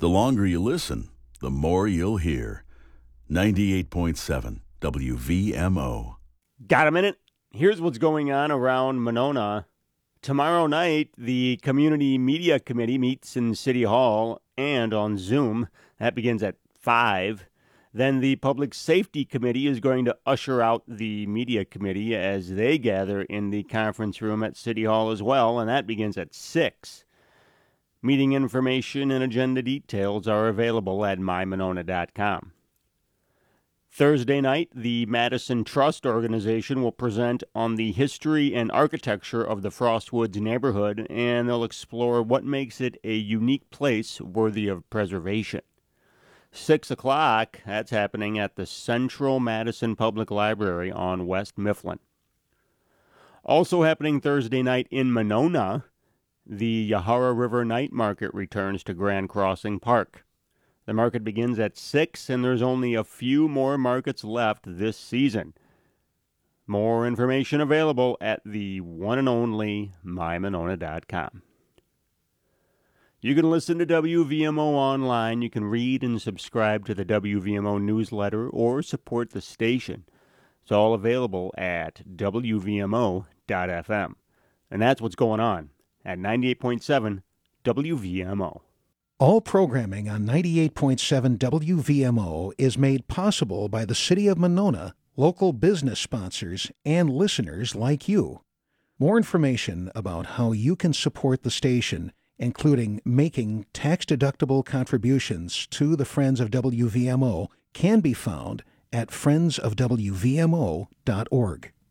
The longer you listen, the more you'll hear. 98.7 WVMO. Got a minute? Here's what's going on around Monona. Tomorrow night, the Community Media Committee meets in City Hall and on Zoom. That begins at 5. Then the Public Safety Committee is going to usher out the Media Committee as they gather in the conference room at City Hall as well, and that begins at 6. Meeting information and agenda details are available at mymonona.com. Thursday night, the Madison Trust Organization will present on the history and architecture of the Frostwoods neighborhood, and they'll explore what makes it a unique place worthy of preservation. 6 o'clock, that's happening at the Central Madison Public Library on West Mifflin. Also happening Thursday night in Monona, the Yahara River Night Market returns to Grand Crossing Park. The market begins at 6, and there's only a few more markets left this season. More information available at the one and only mymonona.com. You can listen to WVMO online. You can read and subscribe to the WVMO newsletter or support the station. It's all available at WVMO.FM. And that's what's going on at 98.7 WVMO. All programming on 98.7 WVMO is made possible by the City of Monona, local business sponsors, and listeners like you. More information about how you can support the station, including making tax-deductible contributions to the Friends of WVMO, can be found at friendsofwvmo.org.